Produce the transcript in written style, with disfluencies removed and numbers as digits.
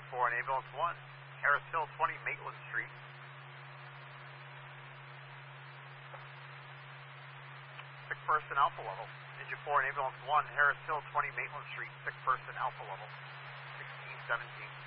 4 on ambulance 1, Harris Hill 20 Maitland Street. Sick person alpha level. Engine 4 on ambulance 1, Harris Hill 20 Maitland Street, sick person alpha level. 1617.